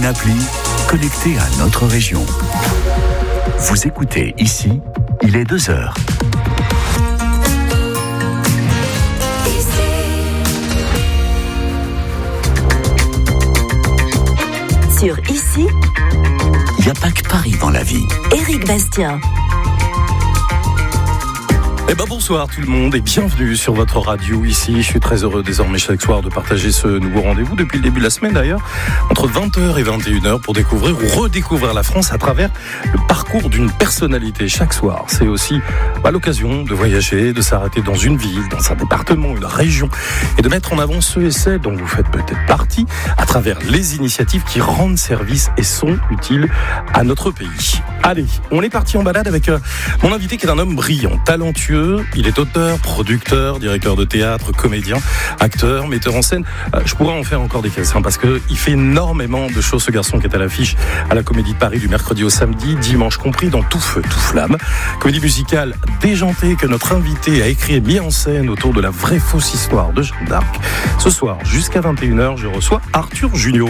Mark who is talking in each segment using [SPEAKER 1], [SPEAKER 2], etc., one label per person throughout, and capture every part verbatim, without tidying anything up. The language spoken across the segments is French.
[SPEAKER 1] une appli connectée à notre région. Vous écoutez ici, il est deux heures.
[SPEAKER 2] Sur Ici,
[SPEAKER 1] il n'y a pas que Paris dans la vie.
[SPEAKER 2] Éric Bastien.
[SPEAKER 3] Eh ben bonsoir tout le monde et bienvenue sur votre radio ici. Je suis très heureux désormais chaque soir de partager ce nouveau rendez-vous depuis le début de la semaine d'ailleurs, entre vingt heures et vingt et une heures pour découvrir ou redécouvrir la France à travers le parcours d'une personnalité chaque soir. C'est aussi bah, l'occasion de voyager, de s'arrêter dans une ville, dans un département, une région et de mettre en avant ceux et celles dont vous faites peut-être partie à travers les initiatives qui rendent service et sont utiles à notre pays. Allez, on est parti en balade avec euh, mon invité qui est un homme brillant, talentueux. Il est auteur, producteur, directeur de théâtre, comédien, acteur, metteur en scène. Euh, je pourrais en faire encore des caisses hein, parce qu'il fait énormément de choses, ce garçon qui est à l'affiche à la Comédie de Paris du mercredi au samedi, dimanche compris, dans Tout Feu, Tout Flamme. Comédie musicale déjantée que notre invité a écrit et mis en scène autour de la vraie fausse histoire de Jeanne d'Arc. Ce soir, jusqu'à vingt et une heures, je reçois Arthur Junio.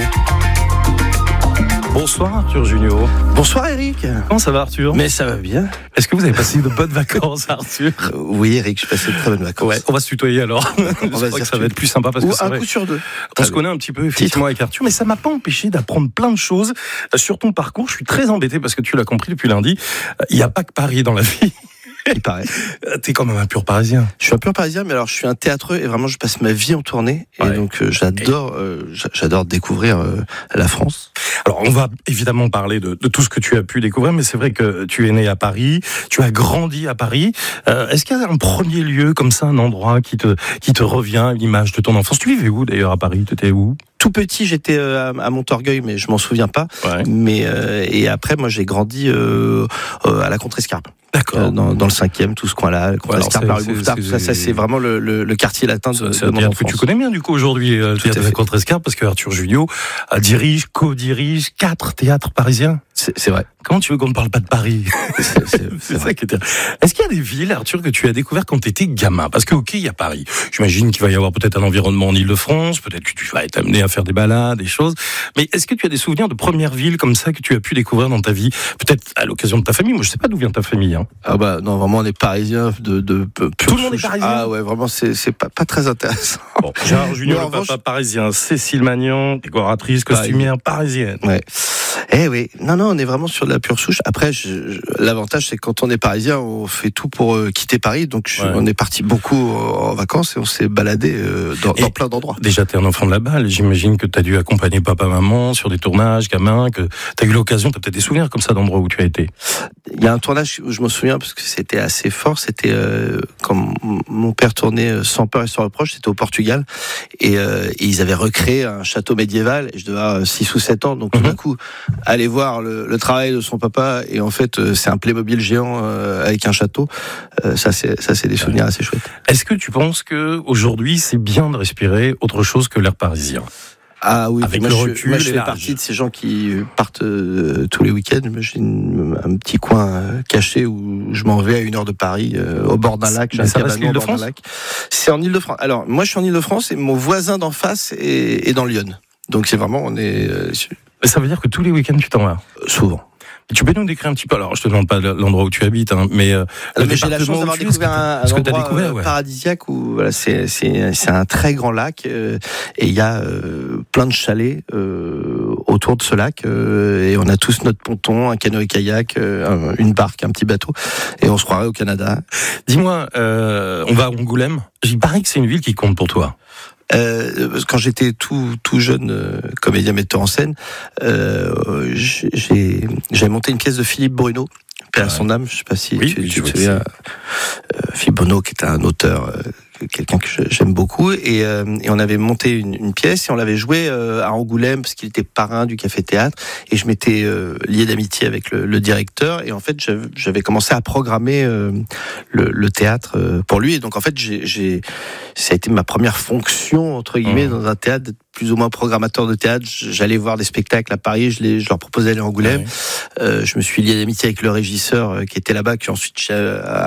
[SPEAKER 3] Bonsoir Arthur Junio.
[SPEAKER 4] Bonsoir Eric.
[SPEAKER 3] Comment ça va Arthur ?
[SPEAKER 4] Mais ça va bien.
[SPEAKER 3] Est-ce que vous avez passé de bonnes vacances Arthur ?
[SPEAKER 4] euh, Oui Eric, j'ai passé de très bonnes vacances.
[SPEAKER 3] Ouais, on va se tutoyer alors.
[SPEAKER 4] On va
[SPEAKER 3] je crois que ça va être plus sympa parce
[SPEAKER 4] Ou
[SPEAKER 3] que c'est
[SPEAKER 4] un
[SPEAKER 3] vrai.
[SPEAKER 4] coup sur deux.
[SPEAKER 3] On
[SPEAKER 4] Très
[SPEAKER 3] se
[SPEAKER 4] bien.
[SPEAKER 3] connaît un petit peu effectivement avec Arthur, mais ça m'a pas empêché d'apprendre plein de choses sur ton parcours. Je suis très embêté parce que tu l'as compris depuis lundi. Il n'y a pas que Paris dans la vie.
[SPEAKER 4] Il paraît.
[SPEAKER 3] T'es quand même un pur parisien.
[SPEAKER 4] Je suis un pur parisien, mais alors je suis un théâtreux et vraiment je passe ma vie en tournée. Et
[SPEAKER 3] Ouais.
[SPEAKER 4] donc euh, j'adore, euh, j'adore découvrir euh, la France.
[SPEAKER 3] Alors on va évidemment parler de, de tout ce que tu as pu découvrir, mais c'est vrai que tu es né à Paris, tu as grandi à Paris. Euh, est-ce qu'il y a un premier lieu comme ça, un endroit qui te, qui te revient, l'image de ton enfance ? Tu vivais où d'ailleurs à Paris ? Tu étais où ?
[SPEAKER 4] Tout petit, j'étais euh, à, à Montorgueil, mais je m'en souviens pas.
[SPEAKER 3] Ouais.
[SPEAKER 4] Mais euh, et après, moi, j'ai grandi euh, euh, à la Contrescarpe.
[SPEAKER 3] D'accord.
[SPEAKER 4] Euh, dans, dans le cinquième, tout ce coin-là, la Contrescarpe,
[SPEAKER 3] Alors,
[SPEAKER 4] la
[SPEAKER 3] c'est-
[SPEAKER 4] rue Mouffetard,
[SPEAKER 3] c'est-
[SPEAKER 4] tout ça, ça c'est vraiment le, le, le quartier latin de,
[SPEAKER 3] C'est
[SPEAKER 4] de
[SPEAKER 3] un
[SPEAKER 4] mon
[SPEAKER 3] théâtre que
[SPEAKER 4] enfance.
[SPEAKER 3] tu connais bien du coup aujourd'hui, euh, le
[SPEAKER 4] Tout
[SPEAKER 3] théâtre
[SPEAKER 4] à
[SPEAKER 3] de la
[SPEAKER 4] fait.
[SPEAKER 3] Contrescarpe, parce que Arthur Junio euh, dirige, co-dirige quatre théâtres parisiens.
[SPEAKER 4] C'est, c'est vrai.
[SPEAKER 3] Comment tu veux qu'on ne parle pas de Paris ?
[SPEAKER 4] C'est, c'est,
[SPEAKER 3] C'est ça qui est terrible. Est-ce qu'il y a des villes, Arthur, que tu as découvert quand tu étais gamin ? Parce que, ok, il y a Paris. J'imagine qu'il va y avoir peut-être un environnement en Ile-de-France, peut-être que tu vas être amené à faire des balades, des choses. Mais est-ce que tu as des souvenirs de premières villes comme ça que tu as pu découvrir dans ta vie ? Peut-être à l'occasion de ta famille. Moi, je sais pas d'où vient ta famille. Hein.
[SPEAKER 4] Ah bah non, vraiment on est parisiens de, de, de pure
[SPEAKER 3] Tout le monde est
[SPEAKER 4] souche.
[SPEAKER 3] parisien.
[SPEAKER 4] Ah ouais, vraiment c'est, c'est pas, pas très intéressant.
[SPEAKER 3] Bon, Gérard Junior,
[SPEAKER 4] Mais en
[SPEAKER 3] le papa
[SPEAKER 4] revanche-
[SPEAKER 3] parisien, Cécile Magnan, décoratrice, costumière parisienne.
[SPEAKER 4] Ouais. Eh oui, non non, on est vraiment sur de la pure souche. Après, je, je, l'avantage c'est que quand on est parisien, on fait tout pour euh, quitter Paris. Donc je,
[SPEAKER 3] Ouais.
[SPEAKER 4] on est parti beaucoup en vacances et on s'est baladé euh, dans,
[SPEAKER 3] Et-
[SPEAKER 4] dans plein d'endroits.
[SPEAKER 3] Déjà, t'es un enfant de la balle. J'imagine que t'as dû accompagner papa, maman sur des tournages, gamin, que t'as eu l'occasion, t'as peut-être des souvenirs comme ça d'endroits où tu as été.
[SPEAKER 4] Il y a un tournage où je me souviens parce que c'était assez fort. C'était euh, quand m- mon père tournait euh, Sans peur et sans reproche. C'était au Portugal et, euh, et ils avaient recréé un château médiéval. Et je devais avoir six ou sept ans. Donc tout
[SPEAKER 3] Mhm.
[SPEAKER 4] d'un coup, aller voir le, le travail de son papa et en fait euh, c'est un Playmobil géant euh, avec un château. Euh, ça c'est ça c'est des souvenirs assez chouettes.
[SPEAKER 3] Est-ce que tu penses que aujourd'hui c'est bien de respirer autre chose que l'air parisien ?
[SPEAKER 4] Ah oui,
[SPEAKER 3] Avec
[SPEAKER 4] moi,
[SPEAKER 3] le
[SPEAKER 4] je,
[SPEAKER 3] recul
[SPEAKER 4] moi,
[SPEAKER 3] et
[SPEAKER 4] je fais
[SPEAKER 3] l'âge.
[SPEAKER 4] partie de ces gens qui partent euh, tous les week-ends. Moi, j'ai une- un petit coin euh, caché où je m'en vais à une heure de Paris, euh, au bord d'un lac. J'ai
[SPEAKER 3] Mais
[SPEAKER 4] un
[SPEAKER 3] ça reste
[SPEAKER 4] cabanon au bord
[SPEAKER 3] l'Île-de-France ?
[SPEAKER 4] d'un lac. C'est en Île-de-France. Alors, moi, je suis en Île-de-France et mon voisin d'en face est, est dans Lyon. Donc, c'est vraiment, on est euh,
[SPEAKER 3] Mais ça veut dire que tous les week-ends tu t'en vas.
[SPEAKER 4] souvent.
[SPEAKER 3] Tu peux nous décrire un petit peu, alors je te demande pas l'endroit où tu habites, hein, mais, euh,
[SPEAKER 4] Alors,
[SPEAKER 3] le
[SPEAKER 4] mais j'ai la
[SPEAKER 3] département
[SPEAKER 4] chance d'avoir
[SPEAKER 3] où tu es,
[SPEAKER 4] découvert
[SPEAKER 3] ce que
[SPEAKER 4] un,
[SPEAKER 3] t'as- ce
[SPEAKER 4] un
[SPEAKER 3] que t'as
[SPEAKER 4] endroit
[SPEAKER 3] découvert,
[SPEAKER 4] euh,
[SPEAKER 3] ouais.
[SPEAKER 4] paradisiaque où voilà, c'est, c'est, c'est un très grand lac euh, et il y a euh, plein de chalets euh, autour de ce lac euh, et on a tous notre ponton, un canoë-kayak, euh, un- une barque, un petit bateau et on se croirait au Canada.
[SPEAKER 3] Dis-moi, euh, on va à Angoulême. Il paraît que c'est une ville qui compte pour toi.
[SPEAKER 4] Euh, quand j'étais tout tout jeune euh, comédien metteur en scène, euh, j'ai j'avais monté une pièce de Philippe Bruno, paix à son âme. Je sais pas si
[SPEAKER 3] Oui,
[SPEAKER 4] tu,
[SPEAKER 3] oui,
[SPEAKER 4] tu
[SPEAKER 3] je
[SPEAKER 4] te
[SPEAKER 3] vois
[SPEAKER 4] souviens. Euh, Philippe Bruno, qui était un auteur, euh, quelqu'un que je- j'aime beaucoup, et, euh, et on avait monté une, une pièce et on l'avait joué euh, à Angoulême parce qu'il était parrain du Café Théâtre et je m'étais euh, lié d'amitié avec le, le directeur et en fait j'avais, j'avais commencé à programmer euh, le, le théâtre euh, pour lui et donc en fait j'ai, j'ai ça a été ma première fonction entre guillemets
[SPEAKER 3] Mmh.
[SPEAKER 4] dans un théâtre, d'être plus ou moins programmateur de théâtre. J'allais voir des spectacles à Paris, je, les, je leur proposais d'aller à Angoulême.
[SPEAKER 3] Ouais.
[SPEAKER 4] Euh, je me suis lié d'amitié avec le régisseur euh, qui était là-bas, qui ensuite a